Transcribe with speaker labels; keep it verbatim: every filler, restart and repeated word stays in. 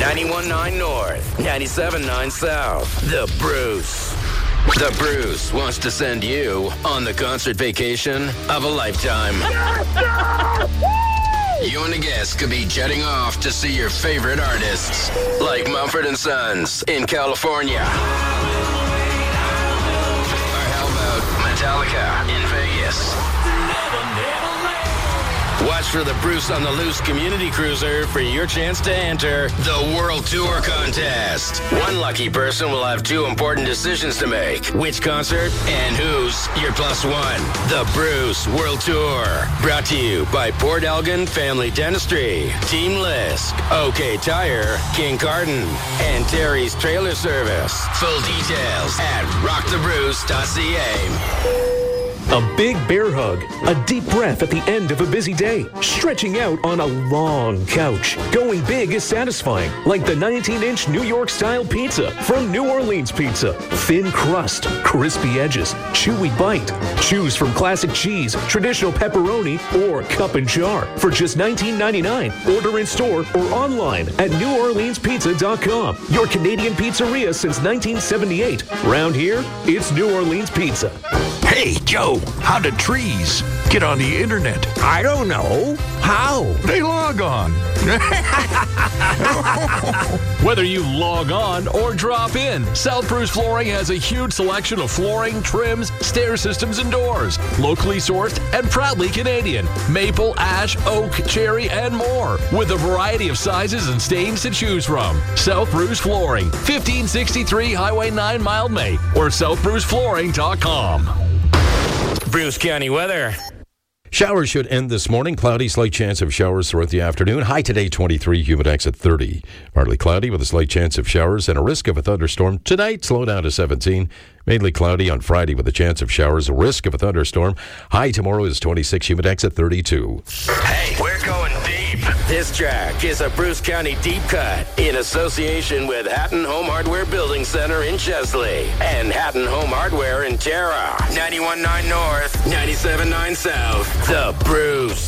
Speaker 1: ninety-one point nine North, ninety-seven point nine South. The Bruce. The Bruce wants to send you on the concert vacation of a lifetime. You and a guest could be jetting off to see your favorite artists, like Mumford and Sons in California. Or how about Metallica in Vegas? Watch for the Bruce on the Loose Community Cruiser for your chance to enter the World Tour Contest. One lucky person will have two important decisions to make. Which concert and who's your plus one? The Bruce World Tour. Brought to you by Port Elgin Family Dentistry, Team Lisk, OK Tire, King Carden, and Terry's Trailer Service. Full details at rock the bruce dot c a.
Speaker 2: A big bear hug, a deep breath at the end of a busy day, stretching out on a long couch. Going big is satisfying, like the nineteen-inch New York-style pizza from New Orleans Pizza. Thin crust, crispy edges, chewy bite. Choose from classic cheese, traditional pepperoni, or cup and jar for just nineteen ninety-nine. Order in store or online at new orleans pizza dot com. Your Canadian pizzeria since nineteen seventy-eight. Round here, it's New Orleans Pizza.
Speaker 3: Hey, Joe, how do trees get on the internet?
Speaker 4: I don't know. How?
Speaker 3: They log on.
Speaker 5: Whether you log on or drop in, South Bruce Flooring has a huge selection of flooring, trims, stair systems, and doors. Locally sourced and proudly Canadian. Maple, ash, oak, cherry, and more. With a variety of sizes and stains to choose from. South Bruce Flooring, fifteen sixty-three Highway nine, Mildmay, or south bruce flooring dot com.
Speaker 1: Bruce County weather.
Speaker 6: Showers should end this morning. Cloudy, slight chance of showers throughout the afternoon. High today, twenty-three, humidex at thirty. Partly cloudy with a slight chance of showers and a risk of a thunderstorm. Tonight, slow down to seventeen. Mainly cloudy on Friday with a chance of showers, a risk of a thunderstorm. High tomorrow is twenty-six, humidex at thirty-two.
Speaker 1: Hey, we're going deep. This track is a Bruce County deep cut in association with Hatton Home Hardware Building Center in Chesley and Hatton Home Hardware in Tara. ninety-one point nine North, ninety-seven point nine South. The Bruce.